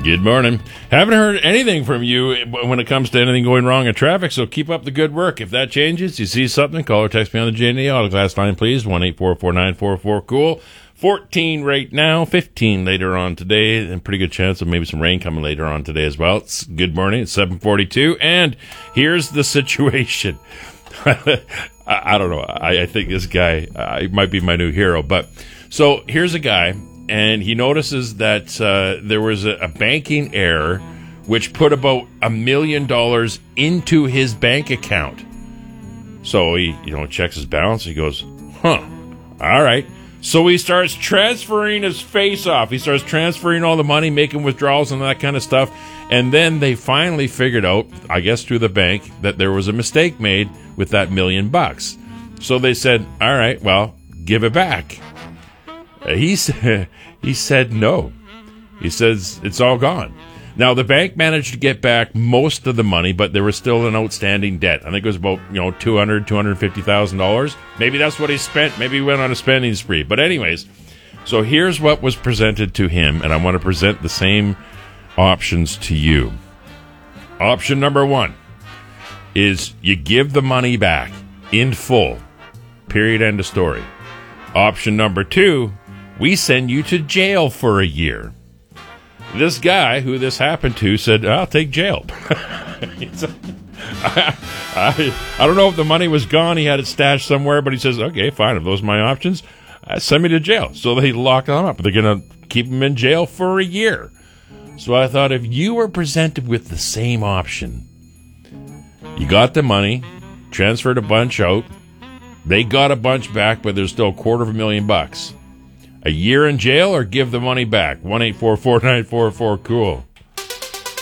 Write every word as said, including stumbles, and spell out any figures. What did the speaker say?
Good morning. Haven't heard anything from you when it comes to anything going wrong in traffic, so keep up the good work. If that changes, you see something, call or text me on the J and E Auto Glass line, please. one eight four four nine four four cool. fourteen right now, fifteen later on today, and pretty good chance of maybe some rain coming later on today as well. It's good morning. It's seven forty-two, and here's the situation. I, I don't know. I, I think this guy uh, might be my new hero, but so here's a guy. And he notices that uh, there was a, a banking error which put about a million dollars into his bank account. So he, you know, checks his balance. He goes, huh, all right. So he starts transferring his face off. He starts transferring all the money, making withdrawals and that kind of stuff. And then they finally figured out, I guess through the bank, that there was a mistake made with that million bucks. So they said, all right, well, give it back. He said, he said no. He says it's all gone. Now, the bank managed to get back most of the money, but there was still an outstanding debt. I think it was about, you know, two hundred thousand dollars, two hundred fifty thousand dollars. Maybe that's what he spent. Maybe he went on a spending spree. But anyways, so here's what was presented to him, and I want to present the same options to you. Option number one is you give the money back in full. Period, end of story. Option number two, we send you to jail for a year. This guy who this happened to said, I'll take jail. I, I, I don't know if the money was gone. He had it stashed somewhere, but he says, okay, fine. If those are my options, uh, send me to jail. So they lock him up. They're going to keep him in jail for a year. So I thought, if you were presented with the same option, you got the money, transferred a bunch out, they got a bunch back, but there's still a quarter of a million bucks. A year in jail or give the money back? one eight four four nine four four cool.